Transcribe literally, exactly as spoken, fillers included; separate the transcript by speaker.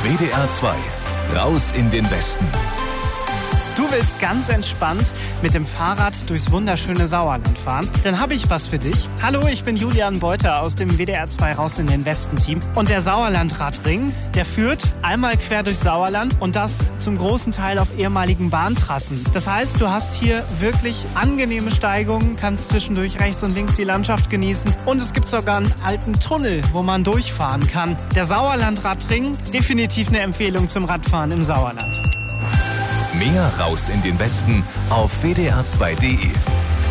Speaker 1: W D R zwei. Raus in den Westen.
Speaker 2: Du willst ganz entspannt mit dem Fahrrad durchs wunderschöne Sauerland fahren? Dann habe ich was für dich. Hallo, ich bin Julian Beuter aus dem W D R zwei Raus in den Westen Team. Und der Sauerlandradring, der führt einmal quer durch Sauerland und das zum großen Teil auf ehemaligen Bahntrassen. Das heißt, du hast hier wirklich angenehme Steigungen, kannst zwischendurch rechts und links die Landschaft genießen und es gibt sogar einen alten Tunnel, wo man durchfahren kann. Der Sauerlandradring, definitiv eine Empfehlung zum Radfahren im Sauerland.
Speaker 1: Mehr Raus in den Westen auf W D R zwei Punkt D E.